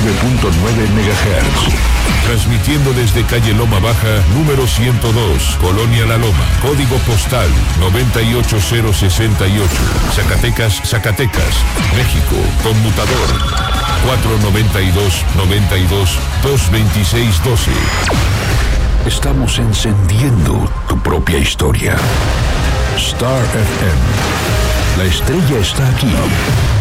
MHz. Transmitiendo desde calle Loma Baja, número 102, Colonia La Loma, código postal 98068, Zacatecas, Zacatecas, México, conmutador 492-92-226-12. Estamos encendiendo tu propia historia. Star FM. La estrella está aquí.